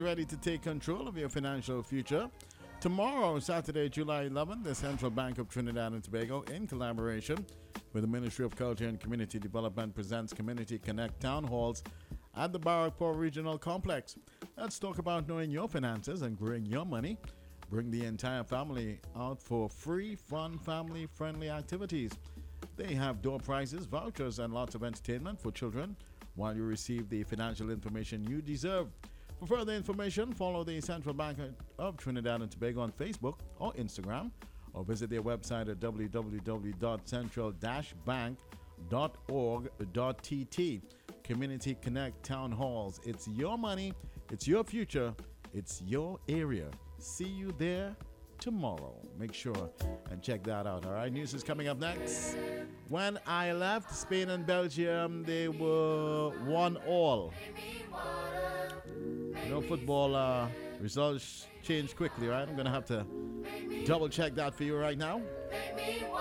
ready to take control of your financial future. Tomorrow, Saturday, July 11th, the Central Bank of Trinidad and Tobago, in collaboration with the Ministry of Culture and Community Development, presents Community Connect Town Halls at the Barrackpore Regional Complex. Let's talk about knowing your finances and growing your money. Bring the entire family out for free, fun, family-friendly activities. They have door prizes, vouchers, and lots of entertainment for children while you receive the financial information you deserve. For further information, follow the Central Bank of Trinidad and Tobago on Facebook or Instagram, or visit their website at www.central-bank.org.tt. Community Connect Town Halls. It's your money, it's your future, it's your area. See you there tomorrow. Make sure and check that out. All right, news is coming up next. When I left Spain and Belgium, they were 1-1. You know, football results change quickly, right? I'm going to have to double check that for you right now.